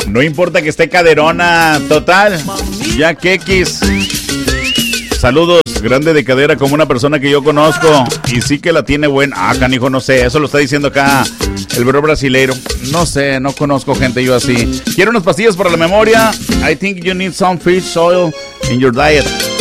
No importa que esté caderona, total. Ya que X. Saludos, grande de cadera como una persona que yo conozco. Y sí que la tiene buena. Ah, canijo, no sé. Eso lo está diciendo acá el bro brasileiro. No sé, no conozco gente yo así. Quiero unas pastillas para la memoria. I think you need some fish oil in your diet.